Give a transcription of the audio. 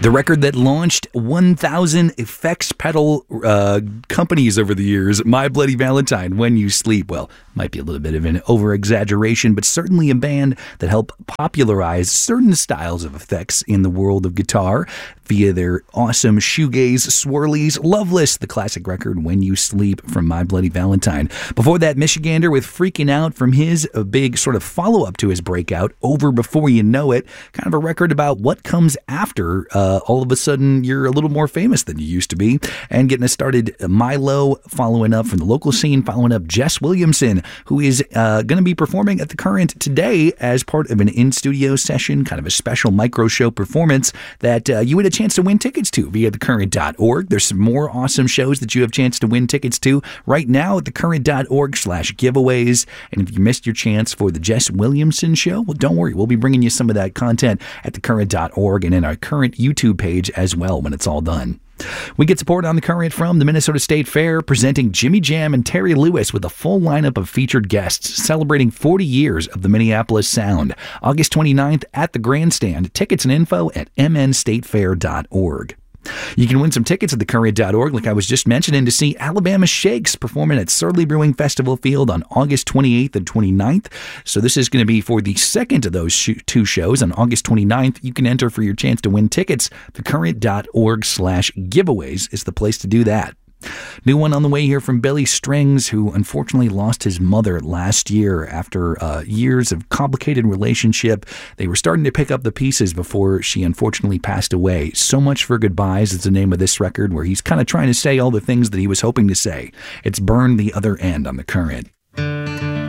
The record that launched 1,000 effects pedal companies over the years, My Bloody Valentine, When You Sleep. Well, might be a little bit of an over-exaggeration, but certainly a band that helped popularize certain styles of effects in the world of guitar via their awesome shoegaze swirlies. Loveless, the classic record When You Sleep from My Bloody Valentine. Before that, Michigander with Freaking Out from his big sort of follow-up to his breakout, Over Before You Know It. Kind of a record about what comes after all of a sudden you're a little more famous than you used to be. And getting us started, Milo, following up from the local scene, following up Jess Williamson, who is going to be performing at the Current today as part of an in-studio session, kind of a special micro show performance that you had a chance to win tickets to via thecurrent.org. There's some more awesome shows that you have a chance to win tickets to right now at thecurrent.org/giveaways. And if you missed your chance for the Jess Williamson show, well, don't worry. We'll be bringing you some of that content at thecurrent.org and in our Current YouTube page as well when it's all done. We get support on the Current from the Minnesota State Fair, presenting Jimmy Jam and Terry Lewis with a full lineup of featured guests celebrating 40 years of the Minneapolis sound. August 29th at the Grandstand. Tickets and info at mnstatefair.org. You can win some tickets at thecurrent.org, like I was just mentioning, to see Alabama Shakes performing at Surly Brewing Festival Field on August 28th and 29th. So this is going to be for the second of those two shows on August 29th. You can enter for your chance to win tickets. Thecurrent.org/giveaways is the place to do that. New one on the way here from Billy Strings, who unfortunately lost his mother last year after years of complicated relationship. They were starting to pick up the pieces before she unfortunately passed away. So Much for Goodbyes is the name of this record, where he's kind of trying to say all the things that he was hoping to say. It's Burn the Other End on the Current.